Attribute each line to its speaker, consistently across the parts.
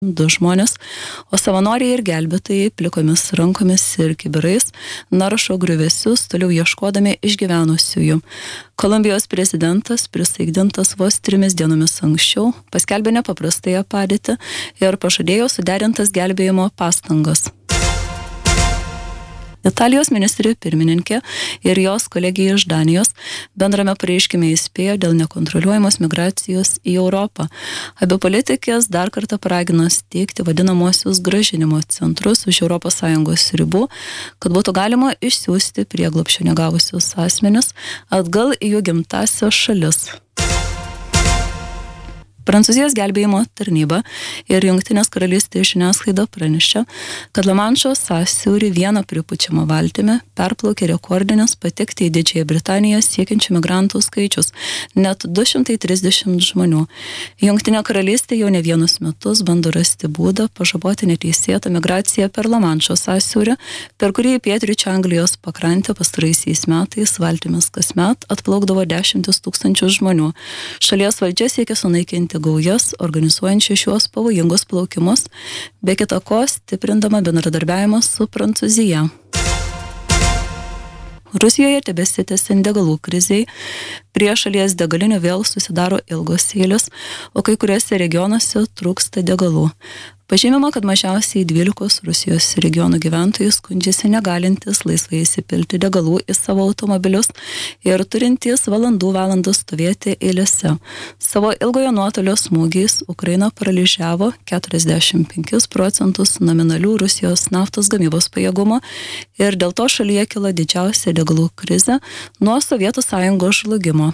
Speaker 1: 2 žmonės, o savanoriai ir gelbėtojai plikomis rankomis ir kibirais naršo griuvėsius, toliau ieškodami išgyvenusiųjų. Kolumbijos prezidentas, prisaikdintas vos 3 dienomis anksčiau, paskelbė nepaprastąją padėtį ir pažadėjo suderintas gelbėjimo pastangas. Italijos ministrė pirmininkė ir jos kolegija iš Danijos bendrame pareiškime įspėjo dėl nekontroliuojamos migracijos į Europą. Abi politikės dar kartą paragino steigti vadinamosius grąžinimo centrus už ES ribų, kad būtų galima išsiųsti prieglobsčio negavusius asmenis atgal į jų gimtąsias šalis. Prancūzijos gelbėjimo tarnyba ir Jungtinės karalystės žiniasklaida pranešė, kad Lamanšo sąsiaurį vieną pripučiamą valtimi perplaukė rekordinis patekti į Didžiąją Britaniją siekiančių migrantų skaičius – net 230 žmonių. Jungtinė karalystė jau ne vienus metus bando rasti būdą pažaboti neteisėtą migraciją per Lamanšo sąsiaurį, per kurį į pietryčių Anglijos pakrantę pastaraisiais metais valtimis kasmet atplaukdavo 10 000 žmonių. Šalies valdžia siekia sunaikinti gaujas, organizuojančių šiuos pavojingus plaukimus, be kita ko stiprindama bendradarbiavimą su Prancūzija. Rusijoje tebesitęsiant degalų krizei, prie šalies degalinių vėl susidaro ilgos eilės, o kai kuriuose regionuose trūksta degalų. Pažymima, kad mažiausiai 12 Rusijos regionų gyventojai skundžiasi negalintis laisvai įsipilti degalų į savo automobilius ir turintys valandų stovėti eilėse. Savo ilgojo nuotolio smūgiais Ukraina paralyžiavo 45% nominalių Rusijos naftos gamybos pajėgumo ir dėl to šalyje kilo didžiausia degalų krizė nuo Sovietų Sąjungos žlugimo.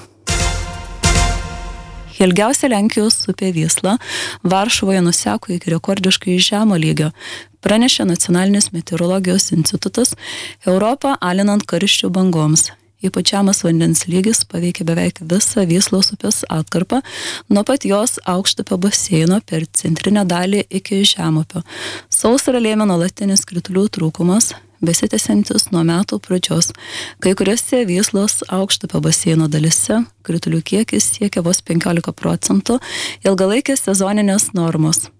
Speaker 1: Ilgiausia Lenkijos upė Vysla Varšuvoje nuseko iki rekordiškai žemo lygio, pranešė Nacionalinis meteorologijos institutas, Europą alinant karščių bangoms. Ypač žemas vandens lygis paveikė beveik visą Vyslos upės atkarpą, nuo pat jos aukštupio baseino per centrinę dalį iki žemupio. Sausrą lėmė nuolatinis kritulių trūkumas, besitęsiantis nuo metų pradžios. Kai kuriuose Vyslos aukštupio baseino dalyse kritulių kiekis siekia vos 15%, ilgalaikės sezoninės normos.